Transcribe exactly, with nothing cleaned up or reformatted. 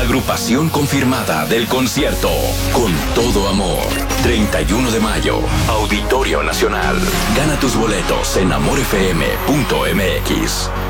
agrupación confirmada del concierto Con Todo Amor. treinta y uno de mayo, Auditorio Nacional. Gana tus boletos en amor f m punto m x.